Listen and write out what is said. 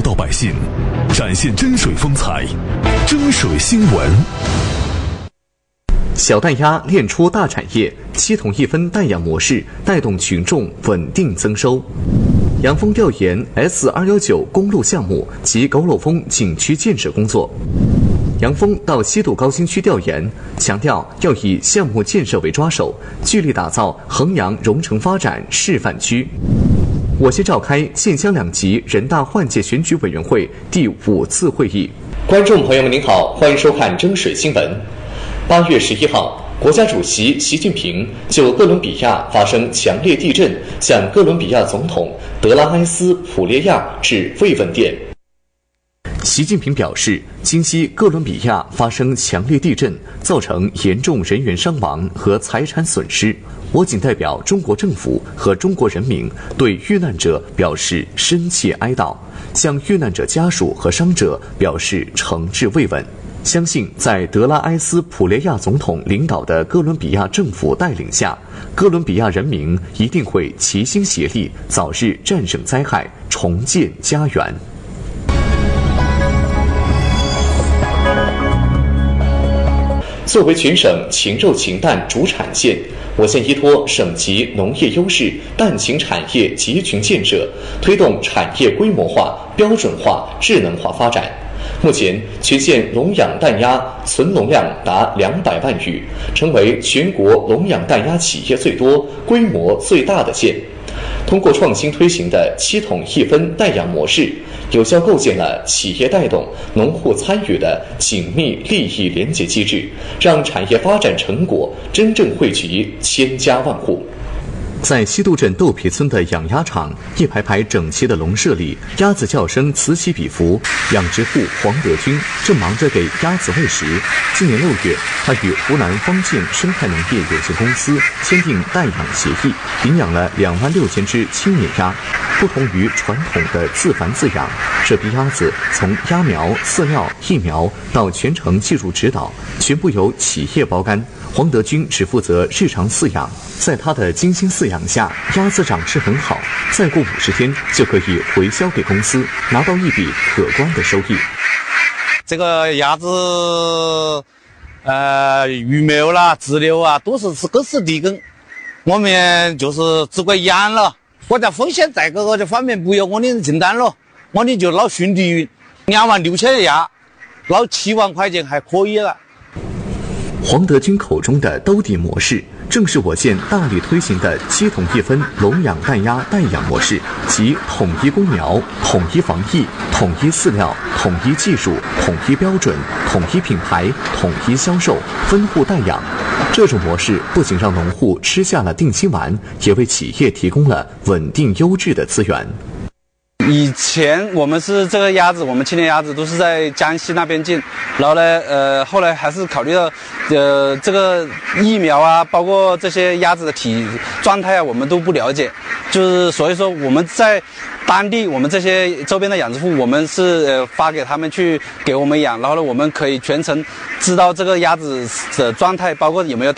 到百姓，展现真水风采。真水新闻。 小蛋鸭练出大产业，7桶1分蛋养模式带动群众稳定增收。阳峰调研 S219公路项目及佝偻峰景区建设工作。阳峰到西渡高新区调研，强调要以项目建设为抓手，聚力打造衡阳蓉城发展示范区。我县召开县乡2级人大换届选举委员会第5次会议。 观众朋友们您好，欢迎收看真水新闻。8月11号，国家主席习近平就哥伦比亚发生强烈地震向哥伦比亚总统德拉埃斯普列亚致慰问电。 习近平表示，今昔哥伦比亚发生强烈地震，造成严重人员伤亡和财产损失，我谨代表中国政府和中国人民对遇难者表示深切哀悼，向遇难者家属和伤者表示诚挚慰问。相信在德拉埃斯普列亚总统领导的哥伦比亚政府带领下，哥伦比亚人民一定会齐心协力，早日战胜灾害，重建家园。 作为全省禽肉禽蛋主产县，我县依托省级农业优势蛋禽产业集群建设，推动产业规模化、标准化、智能化发展。目前，全县笼养蛋鸭存笼量达200万余，成为全国笼养蛋鸭企业最多、规模最大的县。通过创新推行的7桶1分蛋养模式，有效构建了企业带动、农户参与的紧密利益连结机制，让产业发展成果真正惠及千家万户。 在西渡镇豆皮村的养鸭场，一排排整齐的笼舍里，鸭子叫声此起彼伏。养殖户黄德军正忙着给鸭子喂食。今年6月，他与湖南方健生态农业有限公司签订代养协议，领养了26000只青年鸭。不同于传统的自繁自养，这批鸭子从鸭苗、饲料、疫苗到全程技术指导，全部由企业包干。黄德军只负责日常饲养，在他的精心饲养下，鸭子长势很好，再过50天就可以回销给公司，拿到一笔可观的收益。 这个鸭子，育苗啦、饲料啊，都是各是地根，我们就是只管养了。国家风险在这方面不由我的承担了，我的就捞顺利，26000的鸭，捞7万块钱还可以了。 黄德军口中的兜底模式，正是我县大力推行的7桶1分笼养蛋鸭代养模式，即统一公苗、统一防疫、统一饲料、统一技术、统一标准、统一品牌、统一销售、分户代养。这种模式不仅让农户吃下了定心丸，也为企业提供了稳定优质的资源。 以前我们是这个鸭子，我们青年鸭子都是在江西那边进，然后呢，后来还是考虑到，这个疫苗啊，包括这些鸭子的体状态啊，我们都不了解，就是所以说我们在当地，我们这些周边的养殖户，我们是发给他们去给我们养，然后呢，我们可以全程知道这个鸭子的状态，包括有没有